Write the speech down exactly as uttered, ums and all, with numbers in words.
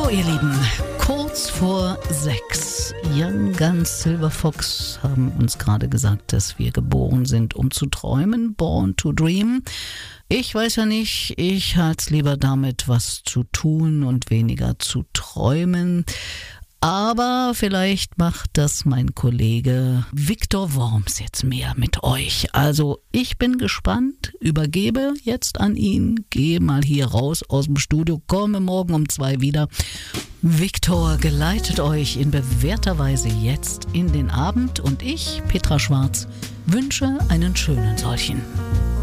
ihr Lieben, kurz vor sechs. Young Guns, Silver Fox haben uns gerade gesagt, dass wir geboren sind, um zu träumen. Born to Dream. Ich weiß ja nicht, ich halte es lieber damit, was zu tun und weniger zu träumen. Aber vielleicht macht das mein Kollege Viktor Worms jetzt mehr mit euch. Also ich bin gespannt, übergebe jetzt an ihn, gehe mal hier raus aus dem Studio, komme morgen um zwei wieder. Viktor geleitet euch in bewährter Weise jetzt in den Abend und ich, Petra Schwarz, wünsche einen schönen solchen.